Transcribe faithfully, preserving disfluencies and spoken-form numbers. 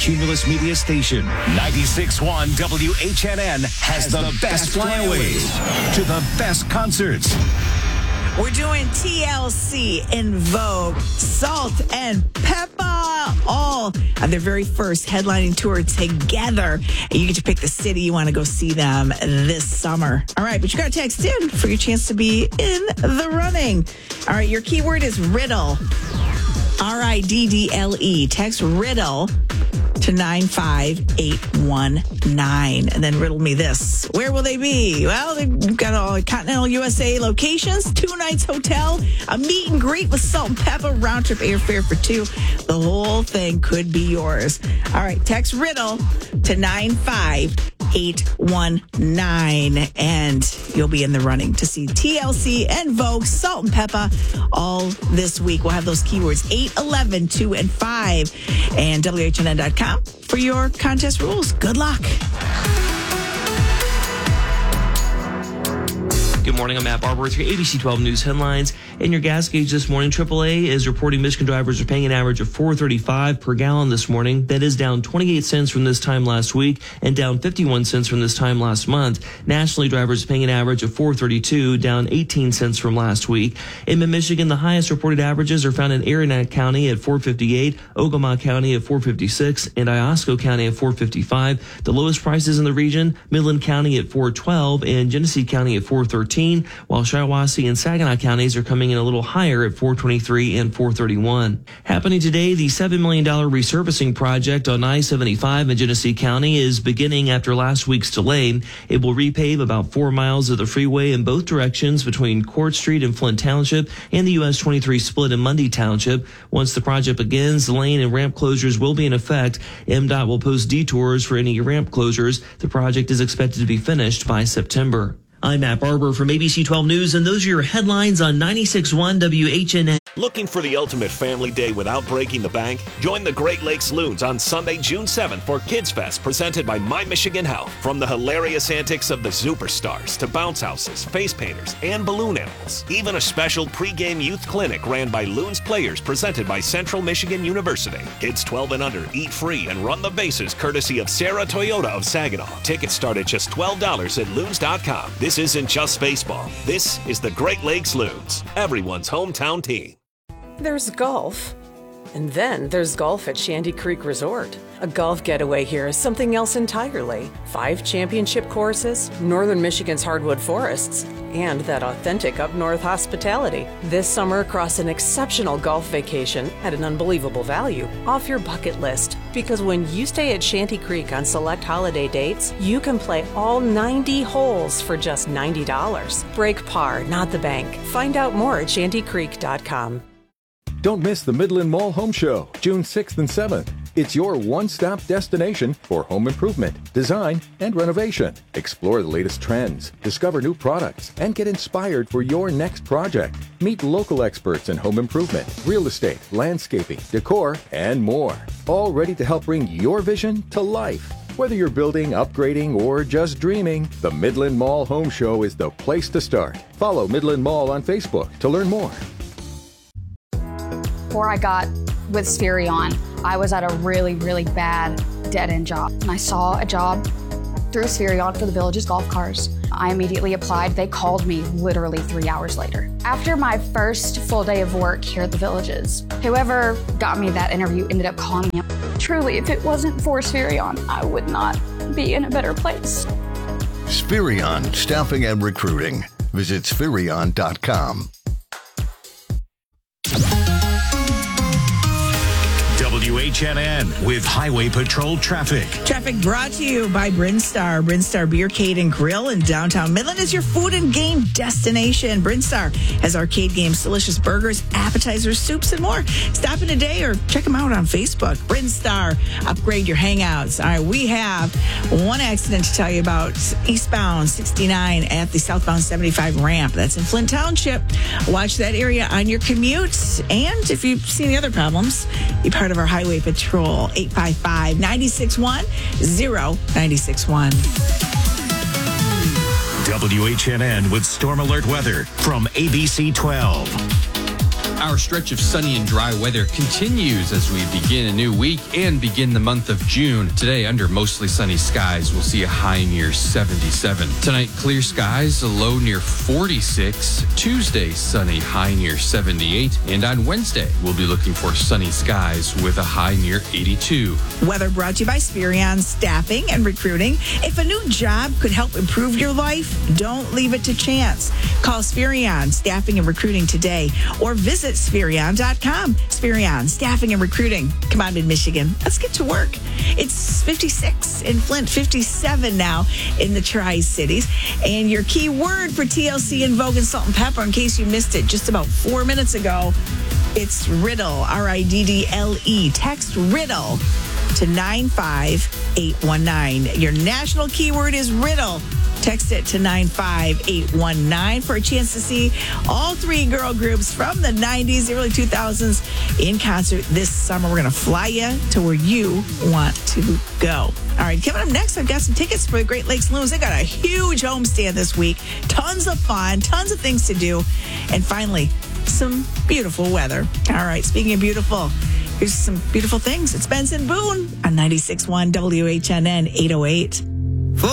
Cumulus Media Station. ninety-six point one W H N N has the best flyways to the best concerts. We're doing T L C, En Vogue, Salt and Peppa, all on their very first headlining tour together. And you get to pick the city you want to go see them this summer. All right, but you got to text in for your chance to be in the running. All right, your keyword is riddle. R I D D L E. Text riddle to nine five eight one nine. And then riddle me this. Where will they be? Well, they've got all Continental U S A locations, two nights hotel, a meet and greet with Salt and Peppa, round trip airfare for two. The whole thing could be yours. All right, text riddle to nine five eight one nine, and you'll be in the running to see T L C, En Vogue, Salt and Peppa all this week. We'll have those keywords eight, eleven, two, and five, and W H N N dot com for your contest rules. Good luck. Good morning, I'm Matt Barber with your A B C twelve News headlines. In your gas gauge this morning, triple A is reporting Michigan drivers are paying an average of four thirty-five per gallon this morning. That is down twenty-eight cents from this time last week and down fifty-one cents from this time last month. Nationally, drivers are paying an average of four thirty-two, down eighteen cents from last week. In mid-Michigan, the highest reported averages are found in Aranac County at four fifty-eight, Ogama County at four fifty-six, and Iosco County at four fifty-five. The lowest prices in the region, Midland County at four twelve and Genesee County at four thirteen. While Shiawassee and Saginaw counties are coming in a little higher at four twenty-three and four thirty-one. Happening today, the seven million dollars resurfacing project on I seventy-five in Genesee County is beginning after last week's delay. It will repave about four miles of the freeway in both directions between Court Street and Flint Township and the U S twenty-three split in Mundy Township. Once the project begins, the lane and ramp closures will be in effect. M DOT will post detours for any ramp closures. The project is expected to be finished by September. I'm Matt Barber from A B C twelve News, and those are your headlines on ninety-six point one W H N N. Looking for the ultimate family day without breaking the bank? Join the Great Lakes Loons on Sunday, June seventh for Kids Fest, presented by My Michigan Health. From the hilarious antics of the Superstars to bounce houses, face painters, and balloon animals. Even a special pregame youth clinic ran by Loons players, presented by Central Michigan University. Kids twelve and under eat free and run the bases courtesy of Sarah Toyota of Saginaw. Tickets start at just twelve dollars at loons dot com. This isn't just baseball. This is the Great Lakes Loons, everyone's hometown team. There's golf, and then there's golf at Shanty Creek Resort. A golf getaway here is something else entirely. Five championship courses, northern Michigan's hardwood forests, and that authentic up-north hospitality. This summer, across an exceptional golf vacation at an unbelievable value, off your bucket list. Because when you stay at Shanty Creek on select holiday dates, you can play all ninety holes for just ninety dollars. Break par, not the bank. Find out more at shanty creek dot com. Don't miss the Midland Mall Home Show, June sixth and seventh. It's your one-stop destination for home improvement, design, and renovation. Explore the latest trends, discover new products, and get inspired for your next project. Meet local experts in home improvement, real estate, landscaping, decor, and more. All ready to help bring your vision to life. Whether you're building, upgrading, or just dreaming, the Midland Mall Home Show is the place to start. Follow Midland Mall on Facebook to learn more. Before I got with Spherion, I was at a really, really bad dead-end job. And I saw a job through Spherion for the Village's golf cars. I immediately applied. They called me literally three hours later. After my first full day of work here at the Villages, whoever got me that interview ended up calling me. Truly, if it wasn't for Spherion, I would not be in a better place. Spherion Staffing and Recruiting. Visit Spherion dot com. W H N N with Highway Patrol traffic. Traffic brought to you by Brinstar. Brinstar Beercade and Grill in downtown Midland is your food and game destination. Brinstar has arcade games, delicious burgers, appetizers, soups, and more. Stop in today or check them out on Facebook. Brinstar, upgrade your hangouts. All right, we have one accident to tell you about. Eastbound sixty-nine at the southbound seventy-five ramp. That's in Flint Township. Watch that area on your commute. And if you've seen the other problems, be part of our Highway Patrol. Eight five five, nine six one, zero nine six one. W H N N with Storm Alert weather from A B C twelve. Our stretch of sunny and dry weather continues as we begin a new week and begin the month of June. Today, under mostly sunny skies, we'll see a high near seventy-seven. Tonight, clear skies, a low near forty-six. Tuesday, sunny, high near seventy-eight. And on Wednesday, we'll be looking for sunny skies with a high near eighty-two. Weather brought to you by Spirion Staffing and Recruiting. If a new job could help improve your life, don't leave it to chance. Call Spirion Staffing and Recruiting today or visit Spirion dot com. Spirion Staffing and Recruiting. Come on, Mid-Michigan. Let's get to work. It's fifty-six in Flint, fifty-seven now in the Tri-Cities. And your key word for T L C and Vogue and Salt and Pepper, in case you missed it just about four minutes ago, it's riddle, R I D D L E. Text riddle to nine five eight one nine. Your national keyword is riddle. Text it to nine five eight one nine for a chance to see all three girl groups from the nineties, the early two thousands in concert this summer. We're going to fly you to where you want to go. All right, coming up next, I've got some tickets for the Great Lakes Loons. They got a huge homestand this week. Tons of fun, tons of things to do. And finally, some beautiful weather. All right, speaking of beautiful, here's some beautiful things. It's Benson Boone on ninety-six point one W H N N eight oh eight.